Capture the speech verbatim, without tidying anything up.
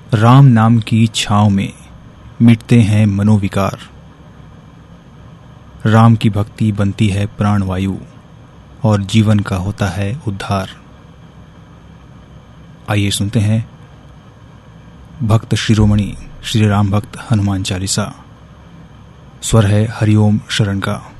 राम नाम की छाँव में मिटते हैं मनोविकार। राम की भक्ति बनती है प्राणवायु और जीवन का होता है उद्धार। आइए सुनते हैं भक्त शिरोमणि श्री राम भक्त हनुमान चालीसा। स्वर है हरिओम शरण का।